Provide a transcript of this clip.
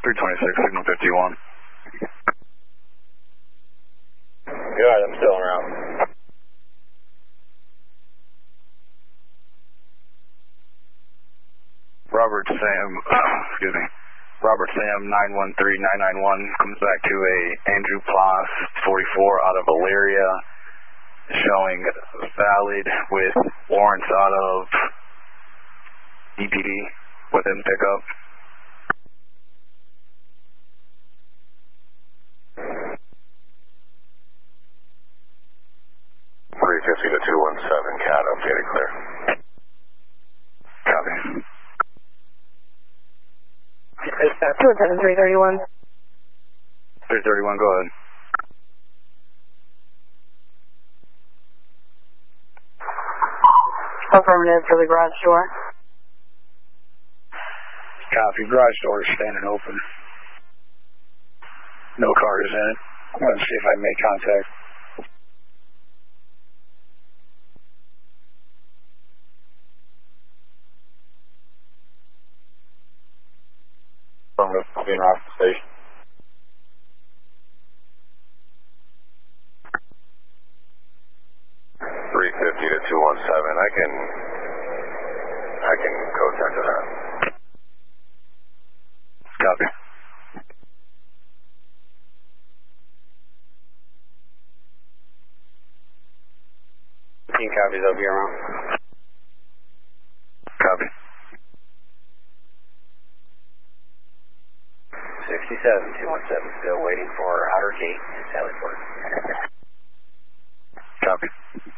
326, signal 51. Good, I'm still around. Robert Sam, excuse me. Robert Sam 913991 comes back to a Andrew Plas 44 out of Valeria, showing valid with warrants out of EPD within pickup. .350 to 217, CAT, updated clear. Copy. 217, 331. 331, go ahead. Affirmative for the garage door. Copy, garage door is standing open. No cars in it. I'm going to see if I can make contact. Affirmative, being off the station. .350 to 217, I can go check to that. Copy. Copies of your own. Copy. 67, 217, still waiting for outer gate, Sallyport. Copy.